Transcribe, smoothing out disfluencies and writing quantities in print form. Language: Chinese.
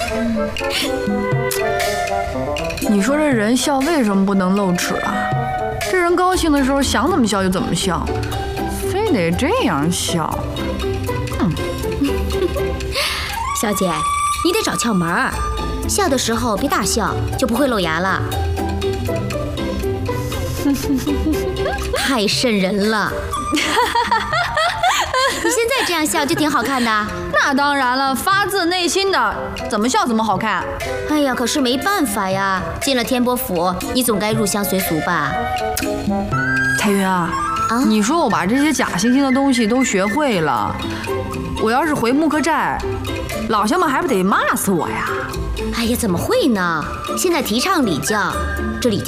你说这人笑为什么不能露齿啊？这人高兴的时候想怎么笑就怎么笑，非得这样笑。 小姐，你得找窍门儿，笑的时候别大笑，就不会露牙了。太瘆人了！你现在这样笑就挺好看的。 那当然了，发自内心的，怎么笑怎么好看。 哎呀，可是没办法呀，进了天波府，你总该入乡随俗吧？ 彩云啊，你说我把这些假惺惺的东西都学会了，我要是回木克寨，老乡们还不得骂死我呀？ 哎呀，怎么会呢？现在提倡礼教，这礼教